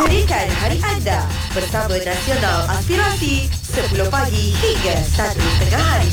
Sediakan hari anda bersama Nasional Aspirasi 10 pagi hingga 1 tengah hari.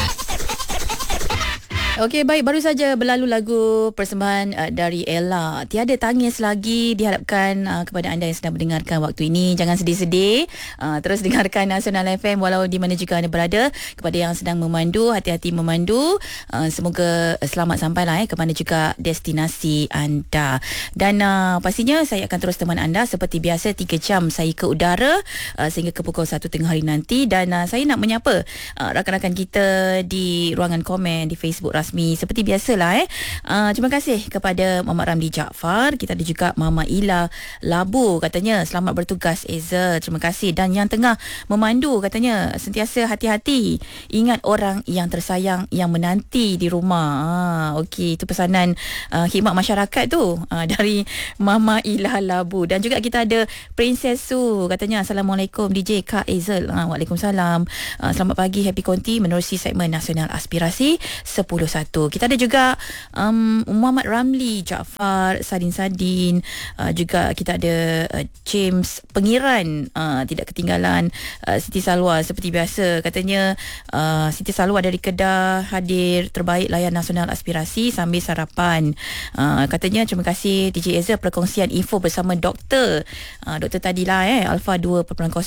Okey, baik, baru saja berlalu lagu persembahan dari Ella. Tiada tangis lagi diharapkan kepada anda yang sedang mendengarkan waktu ini. Jangan sedih-sedih. Terus dengarkan Nasional FM walau di mana juga anda berada. Kepada yang sedang memandu, hati-hati memandu. Semoga selamat sampailah ke mana juga destinasi anda. Dan pastinya saya akan terus teman anda seperti biasa 3 jam saya ke udara sehingga ke pukul 1 tengah hari nanti. Dan saya nak menyapa rakan-rakan kita di ruangan komen di Facebook rasmi seperti biasalah. Terima kasih kepada Muhammad Ramli Jaafar. Kita ada juga Mama Ila Labu, katanya selamat bertugas Eza, terima kasih. Dan yang tengah memandu katanya sentiasa hati-hati, ingat orang yang tersayang yang menanti di rumah. Okey, itu pesanan khidmat masyarakat tu dari Mama Ila Labu. Dan juga kita ada Princess Su, katanya Assalamualaikum DJ Kak Ezel. Waalaikumsalam. Selamat pagi, happy konti menerusi segmen Nasional Aspirasi 10.1. Kita ada juga Muhammad Ramli Jaafar, Sadin, juga kita ada James Pengiran, tidak ketinggalan Siti Salwa seperti biasa. Katanya Siti Salwa dari Kedah hadir terbaik layan Nasional Aspirasi sambil sarapan. Katanya terima kasih DJ Ezra perkongsian info bersama Doktor tadilah Alpha 2.0.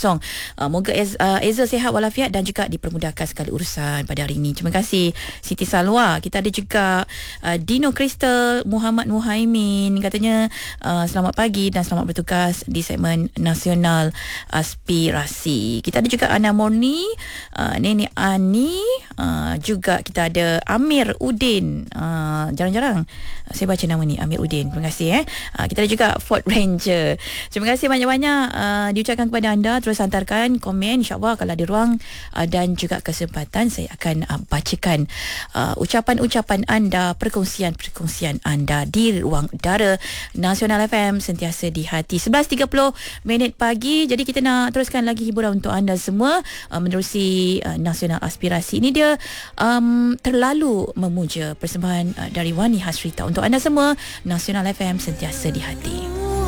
Moga Ezra sihat walafiat dan juga dipermudahkan segala urusan pada hari ini. Terima kasih Siti Salwa. Kita ada juga Dino Crystal Muhammad Muhaimin, katanya selamat pagi dan selamat bertugas di segmen Nasional Aspirasi. Kita ada juga Ana Morni, Nenek Ani, juga kita ada Amir Udin. Jarang-jarang saya baca nama ni, Amir Udin. Terima kasih. Kita ada juga Ford Ranger. Terima kasih banyak-banyak diucapkan kepada anda. Terus hantarkan komen, insyaAllah kalau ada ruang dan juga kesempatan saya akan bacakan ucapan-ucapan anda, perkongsian anda di ruang udara Nasional FM sentiasa di hati. 11.30 pagi. Jadi kita nak teruskan lagi hiburan untuk anda semua menerusi Nasional Aspirasi. Ini dia Terlalu Memuja, persembahan dari Wani Hasrita untuk anda semua. Nasional FM sentiasa di hati.